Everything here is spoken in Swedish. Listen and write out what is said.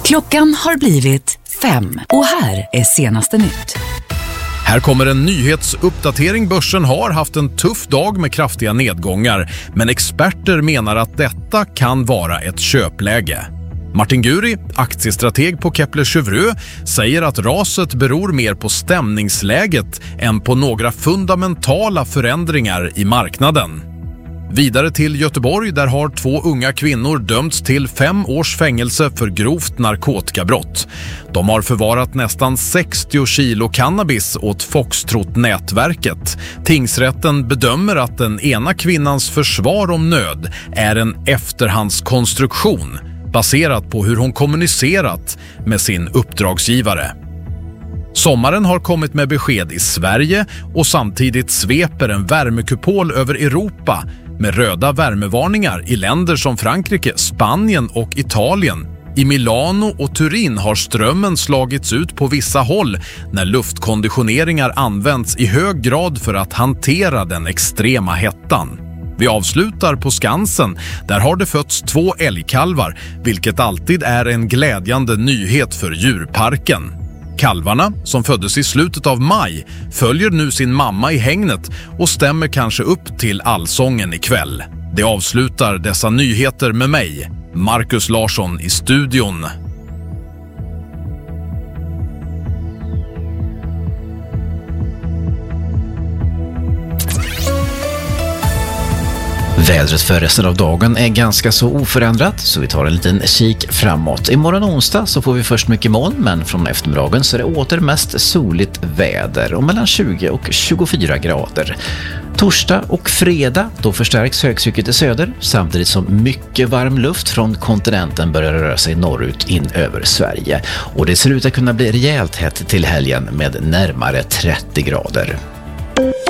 Klockan har blivit 5 och här är senaste nytt. Här kommer en nyhetsuppdatering. Börsen har haft en tuff dag med kraftiga nedgångar, men experter menar att detta kan vara ett köpläge. Martin Guri, aktiestrateg på Kepler Chevreux, säger att raset beror mer på stämningsläget än på några fundamentala förändringar i marknaden. Vidare till Göteborg, där har 2 unga kvinnor dömts till 5 års fängelse för grovt narkotikabrott. De har förvarat nästan 60 kilo cannabis åt Foxtrot-nätverket. Tingsrätten bedömer att den ena kvinnans försvar om nöd är en efterhandskonstruktion baserat på hur hon kommunicerat med sin uppdragsgivare. Sommaren har kommit med besked i Sverige och samtidigt sveper en värmekupol över Europa med röda värmevarningar i länder som Frankrike, Spanien och Italien. I Milano och Turin har strömmen slagits ut på vissa håll när luftkonditioneringar används i hög grad för att hantera den extrema hettan. Vi avslutar på Skansen. Där har det fötts 2 älgkalvar, vilket alltid är en glädjande nyhet för djurparken. Kalvarna, som föddes i slutet av maj, följer nu sin mamma i hägnet och stämmer kanske upp till allsången ikväll. Det avslutar dessa nyheter med mig, Marcus Larsson, i studion. Vädret för resten av dagen är ganska så oförändrat, så vi tar en liten kik framåt. Imorgon onsdag så får vi först mycket moln, men från eftermiddagen så är det åter mest soligt väder och mellan 20 och 24 grader. Torsdag och fredag, då förstärks högtrycket i söder samtidigt som mycket varm luft från kontinenten börjar röra sig norrut in över Sverige. Och det ser ut att kunna bli rejält hett till helgen med närmare 30 grader.